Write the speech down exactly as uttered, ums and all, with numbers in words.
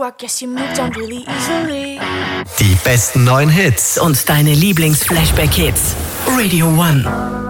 I guess you moved on really easily. Die besten neuen Hits und deine Lieblings-Flashback-Hits. Radio One.